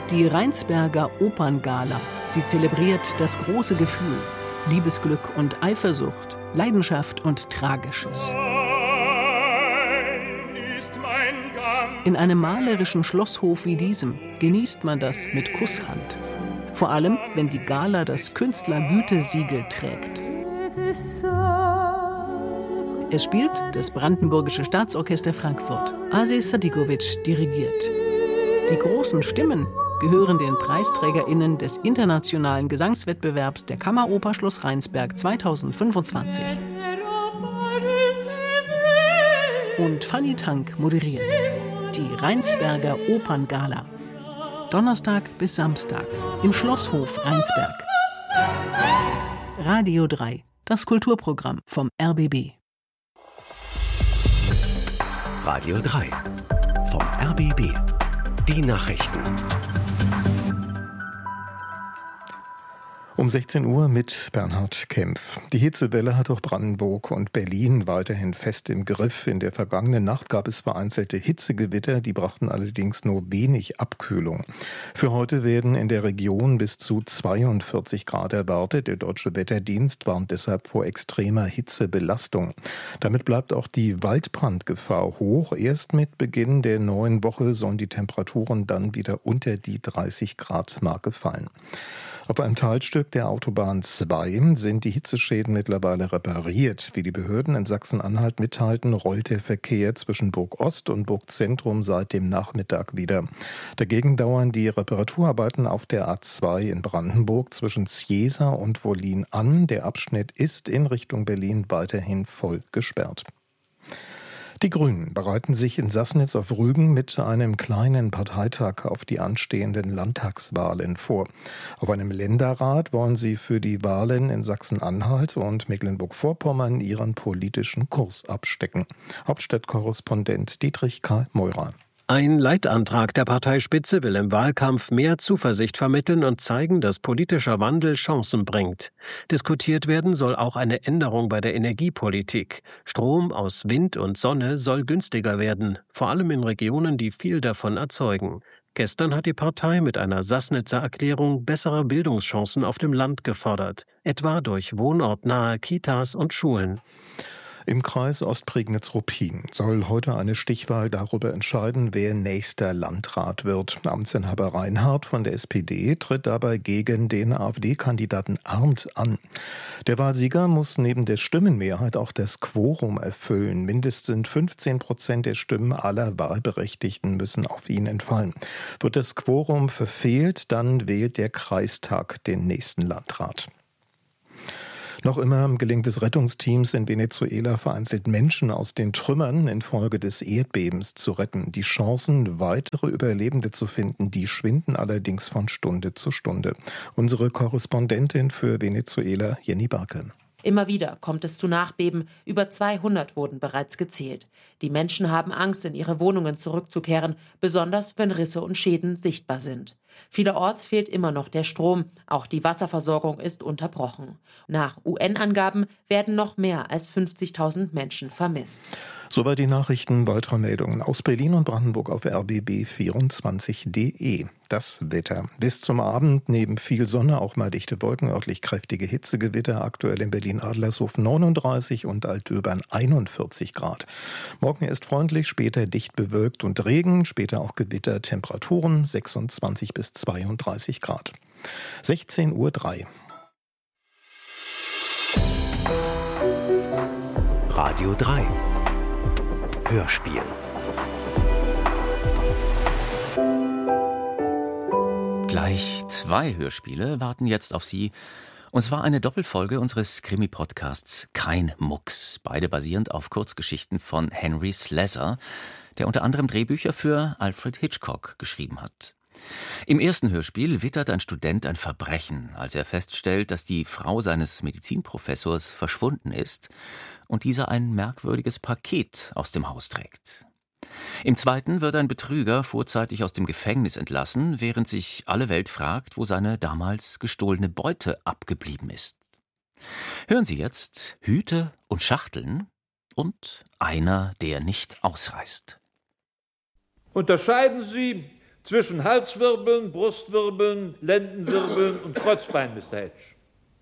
Die Rheinsberger Operngala. Sie zelebriert das große Gefühl, Liebesglück und Eifersucht, Leidenschaft und Tragisches. In einem malerischen Schlosshof wie diesem genießt man das mit Kusshand. Vor allem, wenn die Gala das Künstlergütesiegel trägt. Es spielt das Brandenburgische Staatsorchester Frankfurt. Asis Sadikovic dirigiert. Die großen Stimmen gehören den PreisträgerInnen des internationalen Gesangswettbewerbs der Kammeroper Schloss Rheinsberg 2025. Und Fanny Tank moderiert die Rheinsberger Operngala. Donnerstag bis Samstag im Schlosshof Rheinsberg. Radio 3, das Kulturprogramm vom RBB. Radio 3 vom RBB. Die Nachrichten. Um 16 Uhr mit Bernhard Kempf. Die Hitzewelle hat auch Brandenburg und Berlin weiterhin fest im Griff. In der vergangenen Nacht gab es vereinzelte Hitzegewitter, die brachten allerdings nur wenig Abkühlung. Für heute werden in der Region bis zu 42 Grad erwartet. Der Deutsche Wetterdienst warnt deshalb vor extremer Hitzebelastung. Damit bleibt auch die Waldbrandgefahr hoch. Erst mit Beginn der neuen Woche sollen die Temperaturen dann wieder unter die 30 Grad Marke fallen. Auf einem Teilstück der Autobahn 2 sind die Hitzeschäden mittlerweile repariert. Wie die Behörden in Sachsen-Anhalt mitteilten, rollt der Verkehr zwischen Burg Ost und Burg Zentrum seit dem Nachmittag wieder. Dagegen dauern die Reparaturarbeiten auf der A2 in Brandenburg zwischen Zjesa und Wollin an. Der Abschnitt ist in Richtung Berlin weiterhin voll gesperrt. Die Grünen bereiten sich in Sassnitz auf Rügen mit einem kleinen Parteitag auf die anstehenden Landtagswahlen vor. Auf einem Länderrat wollen sie für die Wahlen in Sachsen-Anhalt und Mecklenburg-Vorpommern ihren politischen Kurs abstecken. Hauptstadtkorrespondent Dietrich K. Meurer. Ein Leitantrag der Parteispitze will im Wahlkampf mehr Zuversicht vermitteln und zeigen, dass politischer Wandel Chancen bringt. Diskutiert werden soll auch eine Änderung bei der Energiepolitik. Strom aus Wind und Sonne soll günstiger werden, vor allem in Regionen, die viel davon erzeugen. Gestern hat die Partei mit einer Sassnitzer Erklärung bessere Bildungschancen auf dem Land gefordert, etwa durch wohnortnahe Kitas und Schulen. Im Kreis Ostprignitz-Ruppin soll heute eine Stichwahl darüber entscheiden, wer nächster Landrat wird. Amtsinhaber Reinhardt von der SPD tritt dabei gegen den AfD-Kandidaten Arndt an. Der Wahlsieger muss neben der Stimmenmehrheit auch das Quorum erfüllen. Mindestens 15% der Stimmen aller Wahlberechtigten müssen auf ihn entfallen. Wird das Quorum verfehlt, dann wählt der Kreistag den nächsten Landrat. Noch immer gelingt es Rettungsteams in Venezuela vereinzelt Menschen aus den Trümmern infolge des Erdbebens zu retten. Die Chancen, weitere Überlebende zu finden, die schwinden allerdings von Stunde zu Stunde. Unsere Korrespondentin für Venezuela, Jenny Barke. Immer wieder kommt es zu Nachbeben. Über 200 wurden bereits gezählt. Die Menschen haben Angst, in ihre Wohnungen zurückzukehren, besonders wenn Risse und Schäden sichtbar sind. Vielerorts fehlt immer noch der Strom. Auch die Wasserversorgung ist unterbrochen. Nach UN-Angaben werden noch mehr als 50.000 Menschen vermisst. Soweit die Nachrichten. Weitere Meldungen aus Berlin und Brandenburg auf rbb24.de. Das Wetter. Bis zum Abend neben viel Sonne auch mal dichte Wolken, örtlich kräftige Hitzegewitter. Aktuell in Berlin-Adlershof 39 und Altdöbern 41 Grad. Morgen ist freundlich, später dicht bewölkt und Regen, später auch Gewitter. Temperaturen 26 bis 32 Grad. 16:03 Uhr. Radio 3 Hörspiel. Gleich 2 Hörspiele warten jetzt auf Sie. Und zwar eine Doppelfolge unseres Krimi-Podcasts Kein Mucks. Beide basierend auf Kurzgeschichten von Henry Slessor, der unter anderem Drehbücher für Alfred Hitchcock geschrieben hat. Im ersten Hörspiel wittert ein Student ein Verbrechen, als er feststellt, dass die Frau seines Medizinprofessors verschwunden ist und dieser ein merkwürdiges Paket aus dem Haus trägt. Im zweiten wird ein Betrüger vorzeitig aus dem Gefängnis entlassen, während sich alle Welt fragt, wo seine damals gestohlene Beute abgeblieben ist. Hören Sie jetzt Hüte und Schachteln und Einer, der nicht ausreißt. Unterscheiden Sie Zwischen Halswirbeln, Brustwirbeln, Lendenwirbeln und Kreuzbein, Mr. Hedge.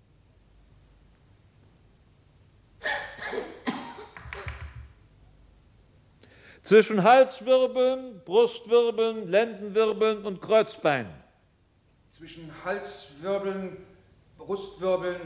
Zwischen Halswirbeln, Brustwirbeln, Lendenwirbeln und Kreuzbein. Zwischen Halswirbeln, Brustwirbeln.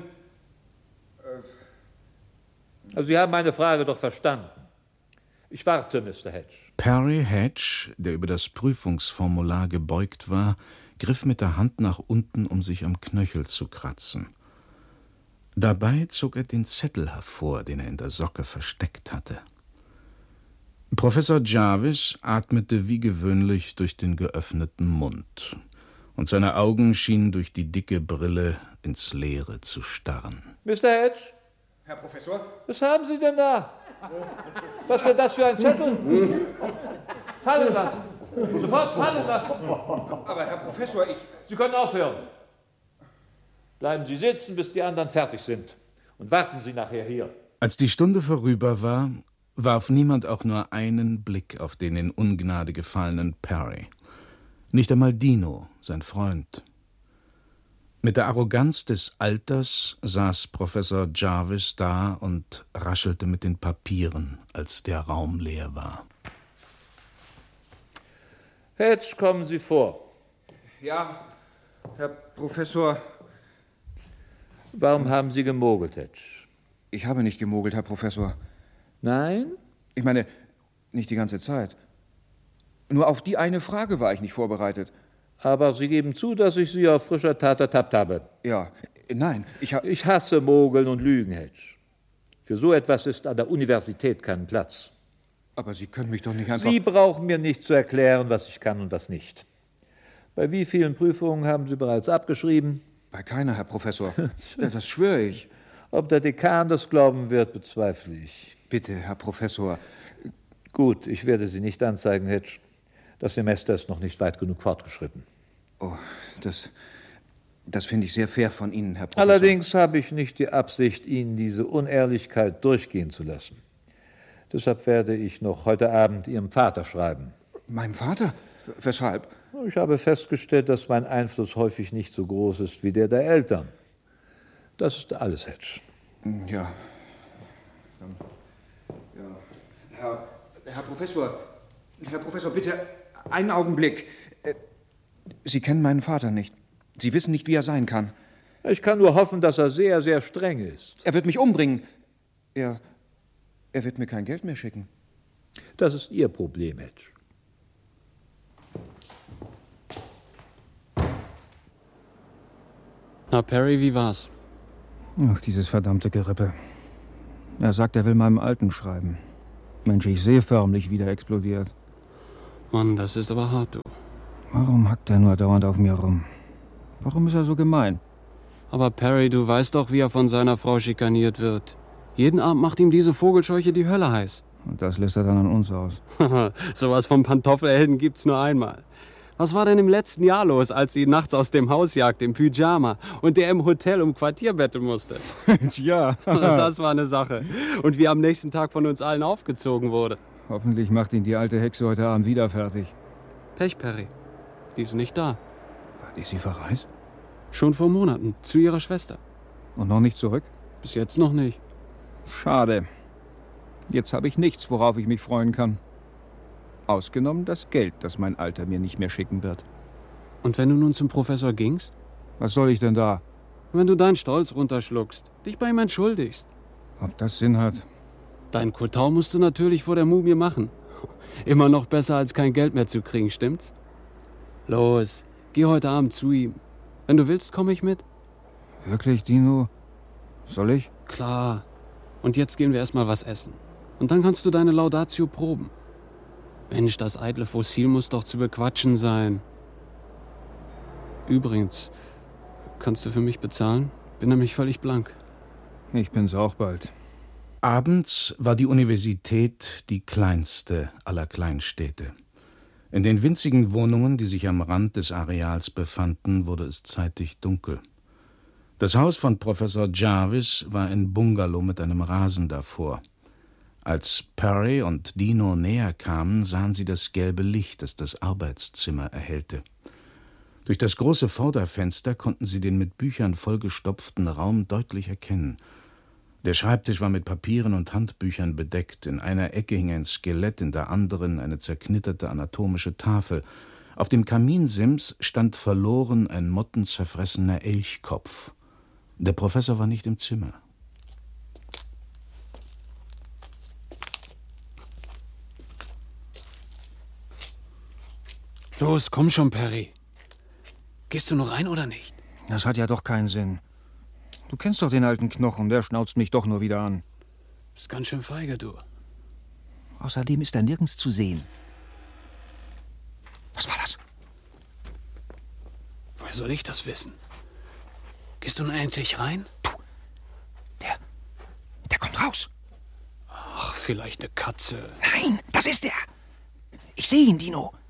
Also Sie haben meine Frage doch verstanden. Ich warte, Mr. Hedge. Perry Hedge, der über das Prüfungsformular gebeugt war, griff mit der Hand nach unten, um sich am Knöchel zu kratzen. Dabei zog er den Zettel hervor, den er in der Socke versteckt hatte. Professor Jarvis atmete wie gewöhnlich durch den geöffneten Mund, und seine Augen schienen durch die dicke Brille ins Leere zu starren. Mr. Hedge? Herr Professor? Was haben Sie denn da? Was ist denn das für ein Zettel? Fallen lassen. Sofort fallen lassen. Aber Herr Professor, Sie können aufhören. Bleiben Sie sitzen, bis die anderen fertig sind. Und warten Sie nachher hier. Als die Stunde vorüber war, warf niemand auch nur einen Blick auf den in Ungnade gefallenen Perry. Nicht einmal Dino, sein Freund. Mit der Arroganz des Alters saß Professor Jarvis da und raschelte mit den Papieren, als der Raum leer war. Hedge, kommen Sie vor. Ja, Herr Professor. Warum haben Sie gemogelt, Hedge? Ich habe nicht gemogelt, Herr Professor. Nein? Ich meine, nicht die ganze Zeit. Nur auf die eine Frage war ich nicht vorbereitet. Aber Sie geben zu, dass ich Sie auf frischer Tat ertappt habe. Ja, nein, Ich hasse Mogeln und Lügen, Hedge. Für so etwas ist an der Universität kein Platz. Aber Sie können mich doch nicht einfach... Sie brauchen mir nicht zu erklären, was ich kann und was nicht. Bei wie vielen Prüfungen haben Sie bereits abgeschrieben? Bei keiner, Herr Professor. Das schwöre ich. Ob der Dekan das glauben wird, bezweifle ich. Bitte, Herr Professor. Gut, ich werde Sie nicht anzeigen, Hedge. Das Semester ist noch nicht weit genug fortgeschritten. Oh, das finde ich sehr fair von Ihnen, Herr Professor. Allerdings habe ich nicht die Absicht, Ihnen diese Unehrlichkeit durchgehen zu lassen. Deshalb werde ich noch heute Abend Ihrem Vater schreiben. Meinem Vater? Weshalb? Ich habe festgestellt, dass mein Einfluss häufig nicht so groß ist wie der Eltern. Das ist alles, Hedge. Ja. Herr Professor, bitte einen Augenblick. Sie kennen meinen Vater nicht. Sie wissen nicht, wie er sein kann. Ich kann nur hoffen, dass er sehr, sehr streng ist. Er wird mich umbringen. Er wird mir kein Geld mehr schicken. Das ist Ihr Problem, Hedge. Na, Perry, wie war's? Ach, dieses verdammte Gerippe. Er sagt, er will meinem Alten schreiben. Mensch, ich sehe förmlich, wie der explodiert. Mann, das ist aber hart, du. Warum hackt er nur dauernd auf mir rum? Warum ist er so gemein? Aber Perry, du weißt doch, wie er von seiner Frau schikaniert wird. Jeden Abend macht ihm diese Vogelscheuche die Hölle heiß. Und das lässt er dann an uns aus. Sowas vom Pantoffelhelden gibt's nur einmal. Was war denn im letzten Jahr los, als sie ihn nachts aus dem Haus jagte im Pyjama und der im Hotel um Quartier betteln musste? Tja. Das war eine Sache. Und wie am nächsten Tag von uns allen aufgezogen wurde. Hoffentlich macht ihn die alte Hexe heute Abend wieder fertig. Pech, Perry. Die ist nicht da. War die sie verreist? Schon vor Monaten, zu ihrer Schwester. Und noch nicht zurück? Bis jetzt noch nicht. Schade. Jetzt habe ich nichts, worauf ich mich freuen kann. Ausgenommen das Geld, das mein Alter mir nicht mehr schicken wird. Und wenn du nun zum Professor gingst? Was soll ich denn da? Wenn du deinen Stolz runterschluckst, dich bei ihm entschuldigst. Ob das Sinn hat? Dein Kotau musst du natürlich vor der Mumie machen. Immer noch besser, als kein Geld mehr zu kriegen, stimmt's? Los, geh heute Abend zu ihm. Wenn du willst, komme ich mit. Wirklich, Dino? Soll ich? Klar. Und jetzt gehen wir erstmal was essen. Und dann kannst du deine Laudatio proben. Mensch, das eitle Fossil muss doch zu bequatschen sein. Übrigens, kannst du für mich bezahlen? Bin nämlich völlig blank. Ich bin's auch bald. Abends war die Universität die kleinste aller Kleinstädte. In den winzigen Wohnungen, die sich am Rand des Areals befanden, wurde es zeitig dunkel. Das Haus von Professor Jarvis war ein Bungalow mit einem Rasen davor. Als Perry und Dino näher kamen, sahen sie das gelbe Licht, das das Arbeitszimmer erhellte. Durch das große Vorderfenster konnten sie den mit Büchern vollgestopften Raum deutlich erkennen. Der Schreibtisch war mit Papieren und Handbüchern bedeckt. In einer Ecke hing ein Skelett, in der anderen eine zerknitterte anatomische Tafel. Auf dem Kaminsims stand verloren ein mottenzerfressener Elchkopf. Der Professor war nicht im Zimmer. Los, komm schon, Perry. Gehst du noch rein oder nicht? Das hat ja doch keinen Sinn. Du kennst doch den alten Knochen, der schnauzt mich doch nur wieder an. Ist ganz schön feige, du. Außerdem ist er nirgends zu sehen. Was war das? Woher soll ich das wissen? Gehst du nun endlich rein? Du, der kommt raus. Ach, vielleicht eine Katze. Nein, das ist er. Ich sehe ihn, Dino.